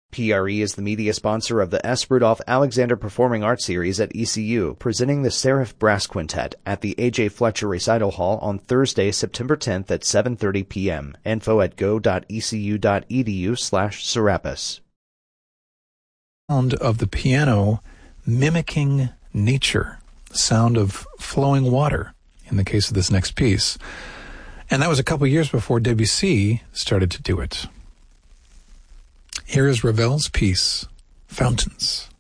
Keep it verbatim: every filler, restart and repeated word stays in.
P R E is the media sponsor of the S. Rudolph Alexander Performing Arts Series at E C U, presenting the Seraph Brass Quintet at the A J. Fletcher Recital Hall on Thursday, September tenth at seven thirty p.m. Info at go.ecu.edu slash Serapis. Sound of the piano mimicking nature, the sound of flowing water in the case of this next piece. And that was a couple years before Debussy started to do it. Here is Ravel's piece, Fountains.